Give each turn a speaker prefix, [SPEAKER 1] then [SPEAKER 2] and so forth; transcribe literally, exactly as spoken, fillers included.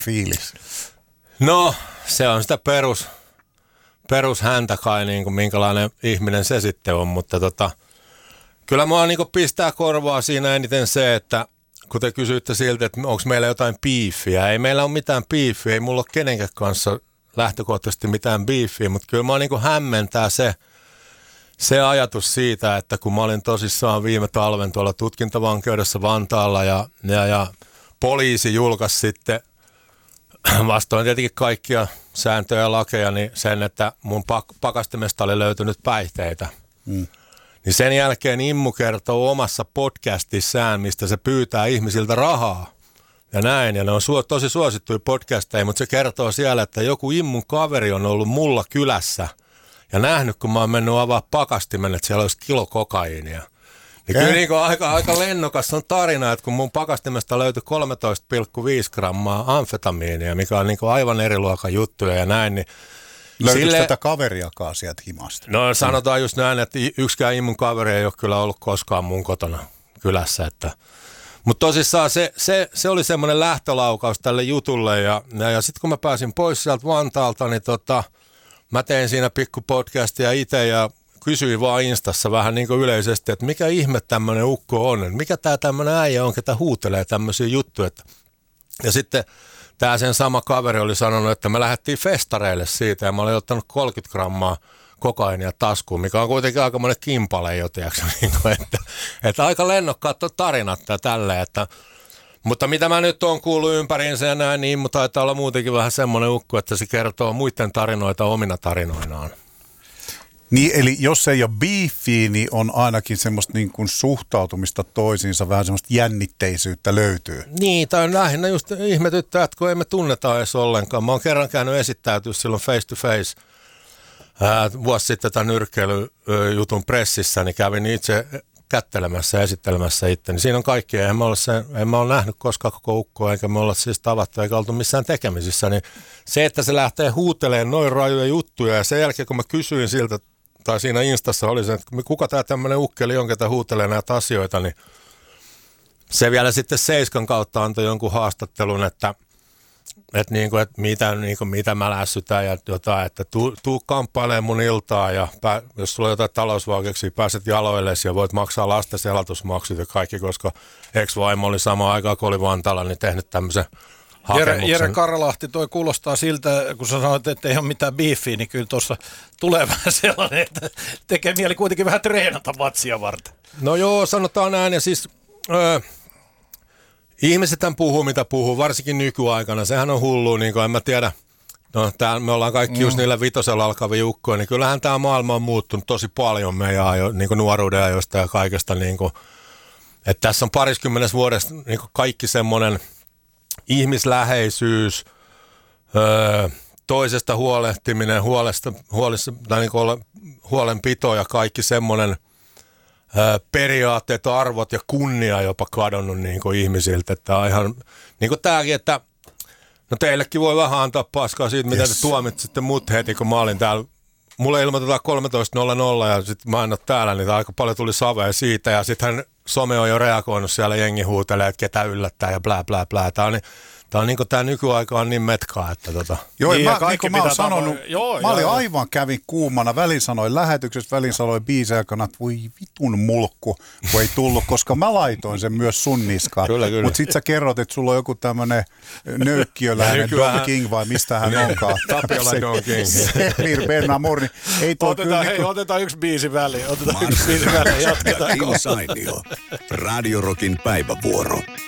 [SPEAKER 1] fiilis?
[SPEAKER 2] No, se on sitä perus, perus häntä kai, niin kuin minkälainen ihminen se sitten on, mutta tota, kyllä mua niin kuin pistää korvaa siinä eniten se, että kun te kysyitte siltä, että onko meillä jotain biifiä, ei meillä ole mitään biifiä, ei mulla ole kenenkään kanssa lähtökohtaisesti mitään biifiä, mutta kyllä mua niin kuin hämmentää se, se ajatus siitä, että kun mä olin tosissaan viime talven tuolla tutkintavankeudessa Vantaalla ja, ja, ja poliisi julkaisi sitten vastoin tietenkin kaikkia sääntöjä ja lakeja, niin sen, että mun pak- pakastimesta oli löytynyt päihteitä. Mm. Niin sen jälkeen Immu kertoo omassa podcastissään, mistä se pyytää ihmisiltä rahaa. Ja näin, ja ne on su- tosi suosittuja podcasteja, mutta se kertoo siellä, että joku Immun kaveri on ollut mulla kylässä ja nähnyt, kun mä oon mennyt avaa pakastimen, että siellä olisi kilo kokaiinia. Niin kyllä niin aika, aika lennokas on tarina, että kun mun pakastimesta löytyi kolmetoista pilkku viisi grammaa amfetamiinia, mikä on niin aivan eri luokan juttuja ja näin, niin
[SPEAKER 1] löytyykö sille tätä kaveriakaan sieltä himasta?
[SPEAKER 2] No sanotaan just näin, että yksikään Immun kaveri ei ole kyllä ollut koskaan mun kotona kylässä. Että. Mutta tosissaan se, se, se oli semmoinen lähtölaukaus tälle jutulle ja, ja, ja sitten kun mä pääsin pois sieltä Vantaalta, niin tota, mä tein siinä pikku podcastia itse ja kysyin vaan Instassa vähän niin kuin yleisesti, että mikä ihme tämmöinen ukko on, että mikä tää tämmöinen äijä on, ketä huutelee tämmöisiä juttuja. Että. Ja sitten tämä sen sama kaveri oli sanonut, että me lähdettiin festareille siitä ja mä olin ottanut kolmekymmentä grammaa kokainia taskuun, mikä on kuitenkin aika monen kimpale jo, tiiäksä, että, että aika lennokkaat tarinat ja tälleen, että mutta mitä mä nyt oon kuullut ympäriinsä ja näin, niin Immu taitaa olla muutenkin vähän semmoinen ukko, että se kertoo muiden tarinoita omina tarinoinaan.
[SPEAKER 1] Niin, eli jos ei ole biifiä, niin on ainakin semmoista niin kuin suhtautumista toisiinsa, vähän semmoista jännitteisyyttä löytyy.
[SPEAKER 2] Niin, tai on lähinnä just ihmetyttää, että kun emme tunneta edes ollenkaan. Mä oon kerran käynyt esittäytyä silloin face to face ää, vuosi sitten tämän nyrkkeilyjutun pressissä, niin kävin itse kättelemässä ja esittelemässä itse. Niin siinä on kaikki, en mä ole, se, en mä ole nähnyt koskaan koko ukkoa, eikä me olla siis tavattu, eikä oltu missään tekemisissä. Niin se, että se lähtee huutelemaan noin rajuja juttuja ja sen jälkeen, kun mä kysyin siltä, tai siinä Instassa oli se, että kuka tämä tämmöinen ukkeli on, ketä huutelee näitä asioita, niin se vielä sitten Seiskan kautta antoi jonkun haastattelun, että, että, niin kuin, että mitä, niin kuin, mitä mä lässytän ja jotain, että tuu, tuu kamppailemaan mun iltaa ja pää, jos sulla on jotain talousvaikeuksia, pääset jaloillesi ja voit maksaa lasten elatusmaksut ja kaikki, koska ex-vaimo oli samaan aikaan, kun oli Vantaalla, niin tehnyt tämmöisen
[SPEAKER 3] Jere, Jere Karalahti, toi kuulostaa siltä, kun sä sanoit, että ei ole mitään biifiä, niin kyllä tuossa tulee vähän sellainen, että tekee mieli kuitenkin vähän treenata matsia varten.
[SPEAKER 2] No joo, sanotaan näin, ja siis öö, ihmisethän puhuu mitä puhuu, varsinkin nykyaikana, sehän on hullua, niin kuin en mä tiedä, no tää, me ollaan kaikki mm. just niillä vitosella alkavia ukkoja, niin kyllähän tämä maailma on muuttunut tosi paljon meidän ajo, niin kuin nuoruuden ajoista ja kaikesta, niin kuin, että tässä on pariskymmenes vuodessa niin kuin kaikki semmoinen ihmisläheisyys, öö, toisesta huolehtiminen, huolesta, huolessa, tai niin kuin huolenpito ja kaikki semmoinen öö, periaatteet, arvot ja kunnia jopa kadonnut niin kuin ihmisiltä. Että on ihan, niin kuin tämäkin, että no teillekin voi vähän antaa paskaa siitä, mitä yes. te tuomitsitte mut heti, kun mä olin täällä. Mulle ilmoitetaan kolmetoista nolla nolla ja sitten mä en ole täällä, niin aika paljon tuli savea siitä ja sittenhän some on jo reagoinut siellä, jengi huutelee, että ketä yllättää ja blää blää blää. Tämä on, tämä on niin kuin tämä nykyaika on niin metkaa, että tota.
[SPEAKER 1] Joo, niin, mä, niin kuin mä oon sanonut, joo, mä olin joo. aivan kävin kuumana, välin sanoin lähetyksessä, välin sanoin biisejä aikana, että voi vitun mulkku, kun ei tullut, koska mä laitoin sen myös sun niskaan. Mutta sit sä kerrot, että sulla on joku tämmöinen nöykkiöläinen Don King vai mistä hän onkaan.
[SPEAKER 2] Tapiola Don King.
[SPEAKER 1] Semir Bernamur, niin ei tuo
[SPEAKER 3] otetaan,
[SPEAKER 1] kyllä.
[SPEAKER 3] Hei,
[SPEAKER 1] niin
[SPEAKER 3] otetaan yksi biisi väliin, otetaan yksi biisi väliin, jatketaan.
[SPEAKER 4] Radio Rockin päivävuoro.